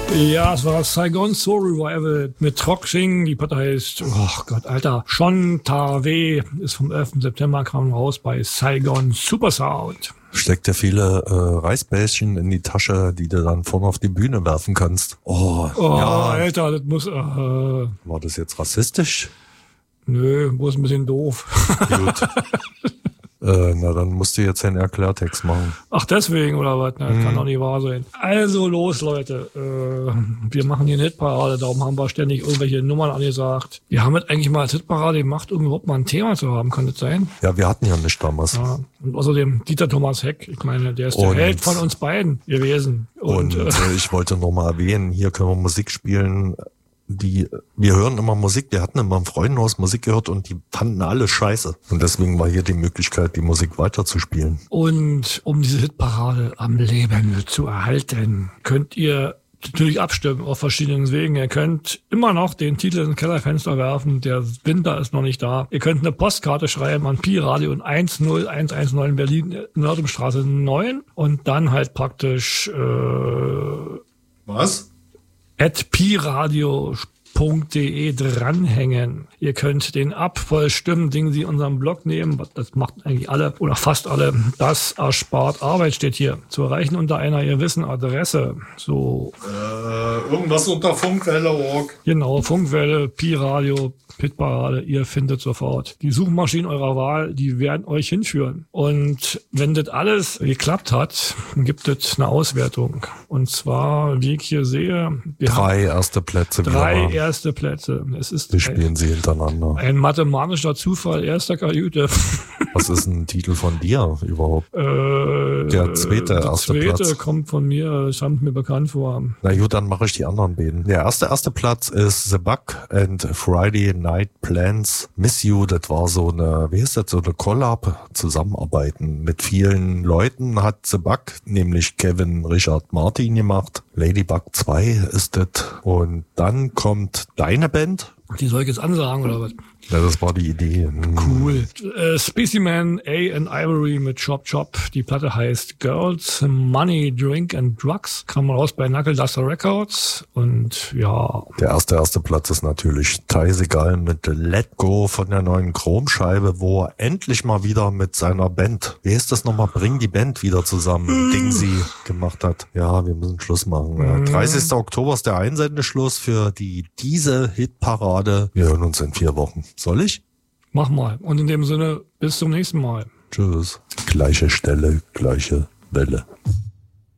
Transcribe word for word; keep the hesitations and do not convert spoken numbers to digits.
Ja, es war Saigon Soul Revival mit Troxing. Die Platte heißt, oh Gott, Alter, Shon Ta We, ist vom elften September, kam raus bei Saigon Supersound. Steckt ja viele äh, Reisbällchen in die Tasche, die du dann vorne auf die Bühne werfen kannst. Oh, oh ja. Alter, das muss... Äh, war das jetzt rassistisch? Nö, muss ein bisschen doof. Gut. Äh, na, dann musst du jetzt einen Erklärtext machen. Ach, deswegen oder was? Na, das mhm. kann doch nicht wahr sein. Also los, Leute. Äh, wir machen hier eine Hitparade, darum haben wir ständig irgendwelche Nummern angesagt. Wir haben jetzt eigentlich mal als Hitparade gemacht, um überhaupt mal ein Thema zu haben, kann das sein? Ja, wir hatten ja nicht damals. Ja. Und außerdem Dieter Thomas Heck, ich meine, der ist der und, Held von uns beiden gewesen. Und, und äh, ich wollte noch mal erwähnen, hier können wir Musik spielen. Die, wir hören immer Musik, wir hatten immer im Freundenhaus Musik gehört und die fanden alle scheiße. Und deswegen war hier die Möglichkeit, die Musik weiterzuspielen. Und um diese Hitparade am Leben zu erhalten, könnt ihr natürlich abstimmen auf verschiedenen Wegen. Ihr könnt immer noch den Titel ins Kellerfenster werfen, der Winter ist noch nicht da. Ihr könnt eine Postkarte schreiben an Pi Radio in eins null eins eins neun Berlin, Nördumstraße neun und dann halt praktisch äh, was? at pi radio punkt de dranhängen. Ihr könnt den Ab voll Stimmen, Ding Sie unserem Blog nehmen. Das macht eigentlich alle oder fast alle. Das erspart Arbeit steht hier. Zu erreichen unter einer Ihr Wissen Adresse. So. Äh, irgendwas unter Funkwelle, Rock. Genau, Funkwelle, Pi Radio, Hitparade. Ihr findet sofort. Die Suchmaschinen eurer Wahl, die werden euch hinführen. Und wenn das alles geklappt hat, dann gibt es eine Auswertung. Und zwar, wie ich hier sehe, wir drei erste Plätze. Drei erste Plätze. Es ist wir spielen sie hintereinander. Ein mathematischer Zufall, erster Kajüte. Was ist ein Titel von dir überhaupt? Äh, der zweite der erste zweite Platz. kommt von mir, kommt mir bekannt vor. Na gut, dann mache ich die anderen beiden. Der erste erste Platz ist The Bug and Friday Night Plans. Miss You, das war so eine, wie ist das, so eine Collab, Zusammenarbeiten mit vielen Leuten hat The Bug, nämlich Kevin Richard Martin gemacht. Ladybug zwei ist das. Und dann kommt deine Band. Die soll ich jetzt ansagen, oder was? Ja, das war die Idee. Cool. Äh, Specimen A and Ivory mit Chop Chop. Die Platte heißt Girls, Money, Drink and Drugs. Kam mal raus bei Knuckle Duster Records. Und ja. Der erste, erste Platz ist natürlich Ty Segall mit Let Go von der neuen Chromscheibe, wo er endlich mal wieder mit seiner Band, wie heißt das nochmal, Bring die Band wieder zusammen, Ding sie gemacht hat. Ja, wir müssen Schluss machen. Ja. dreißigster Oktober ist der Einsendeschluss für die diese Hitparade. Wir hören uns in vier Wochen. Soll ich? Mach mal. Und in dem Sinne, bis zum nächsten Mal. Tschüss. Gleiche Stelle, gleiche Welle.